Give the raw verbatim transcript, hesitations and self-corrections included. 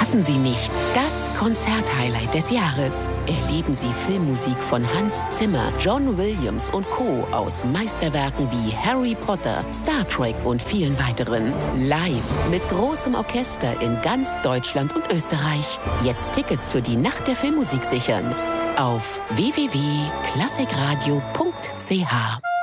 Verpassen Sie nicht das Konzerthighlight des Jahres. Erleben Sie Filmmusik von Hans Zimmer, John Williams und Co. aus Meisterwerken wie Harry Potter, Star Trek und vielen weiteren. Live mit großem Orchester in ganz Deutschland und Österreich. Jetzt Tickets für die Nacht der Filmmusik sichern. Auf w w w punkt klassikradio punkt c h.